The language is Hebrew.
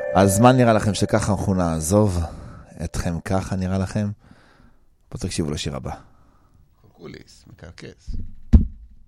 אז מה נראה לכם שככה אנחנו נעזוב אתכם ככה נראה לכם? בואו תקשיבו לשיר הבא. קוקוליס, מקרקס.